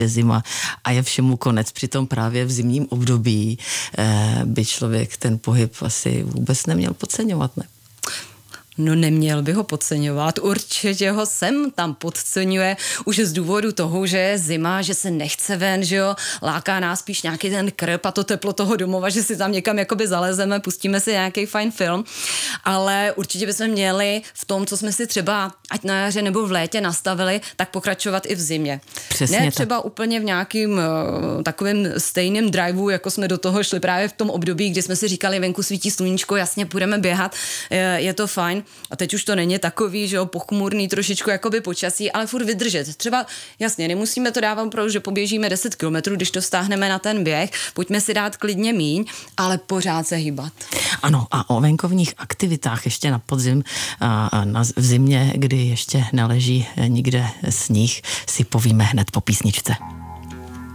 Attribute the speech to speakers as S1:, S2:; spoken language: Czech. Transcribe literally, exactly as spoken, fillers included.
S1: je zima a je všemu konec. Přitom právě v zimním období eh, by člověk ten pohyb asi vůbec neměl podceňovat, ne?
S2: No neměl by ho podceňovat, určitě ho sem tam podceňuje, už z důvodu toho, že je zima, že se nechce ven, že jo, láká nás spíš nějaký ten krb a to teplo toho domova, že si tam někam jakoby zalezeme, pustíme si nějaký fajn film, ale určitě bychom měli v tom, co jsme si třeba ať na jaře nebo v létě nastavili, tak pokračovat i v zimě.
S1: Přesně
S2: ne
S1: tak.
S2: třeba úplně v nějakým uh, takovým stejným driveu, jako jsme do toho šli právě v tom období, kdy jsme si říkali, venku svítí sluníčko, jasně půjdeme běhat, je, je to fajn. A teď už to není takový, že jo, pochmurný trošičku jakoby počasí, ale furt vydržet. Třeba, jasně, nemusíme to dávat pro, že poběžíme deset kilometrů, když to vztáhneme na ten běh, pojďme si dát klidně míň, ale pořád se hýbat.
S1: Ano, a o venkovních aktivitách ještě na podzim a, a na, v zimě, kdy ještě neleží nikde sníh, si povíme hned po písničce.